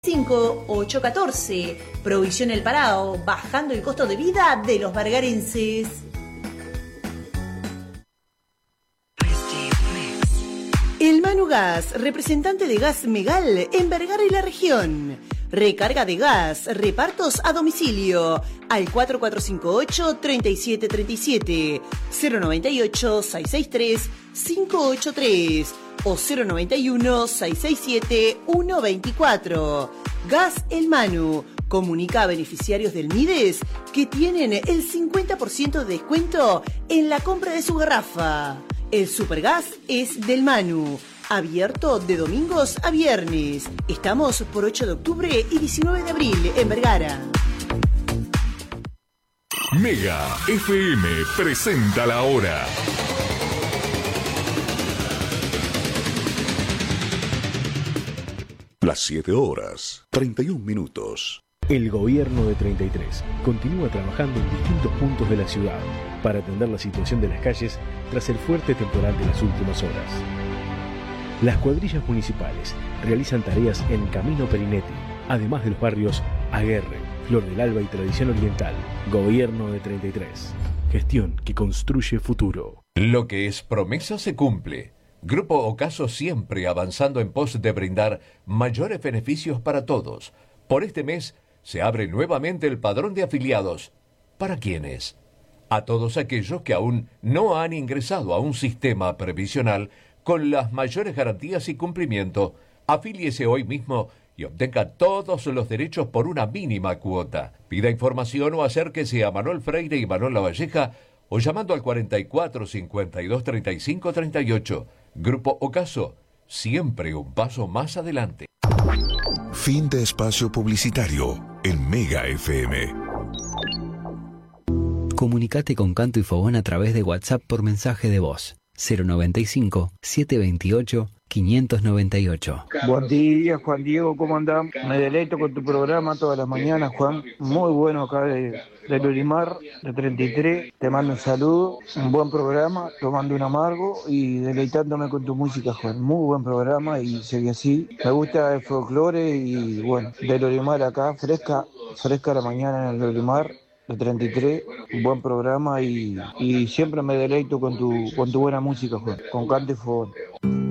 5814. Provisión El Parao, bajando el costo de vida de los vergarenses. El Manu Gas, representante de Gas Megal en Vergara y la región. Recarga de gas, repartos a domicilio al 4458-3737, 098-663-583 o 091-667-124. Gas El Manu comunica a beneficiarios del MIDES que tienen el 50% de descuento en la compra de su garrafa. El Supergas es del Manu. Abierto de domingos a viernes. Estamos por 8 de octubre y 19 de abril en Vergara. Mega FM presenta la hora. Las 7 horas, 31 minutos. El gobierno de 33 continúa trabajando en distintos puntos de la ciudad para atender la situación de las calles tras el fuerte temporal de las últimas horas. Las cuadrillas municipales realizan tareas en Camino Perinetti, además de los barrios Aguerre, Flor del Alba y Tradición Oriental. Gobierno de 33. Gestión que construye futuro. Lo que es promesa se cumple. Grupo Ocaso siempre avanzando en pos de brindar mayores beneficios para todos. Por este mes se abre nuevamente el padrón de afiliados. ¿Para quiénes? A todos aquellos que aún no han ingresado a un sistema previsional con las mayores garantías y cumplimiento. Afíliese hoy mismo y obtenga todos los derechos por una mínima cuota. Pida información o acérquese a Manuel Freire y Manuel Lavalleja o llamando al 44 52 35 38. Grupo Ocaso, siempre un paso más adelante. Fin de espacio publicitario en Mega FM. Comunicate con Canto y Fogón a través de WhatsApp por mensaje de voz. 095-728-598. Buen día, Juan Diego, ¿cómo andás? Me deleito con tu programa todas las mañanas, Juan. Muy bueno acá de Lulimar, de 33. Te mando un saludo, un buen programa, tomando un amargo y deleitándome con tu música, Juan. Muy buen programa y seguí así. Me gusta el folclore y bueno, de Lulimar acá, fresca la mañana en el Lulimar. De 33, un buen programa y siempre me deleito con tu buena música, Juan, con Canto y Fogón.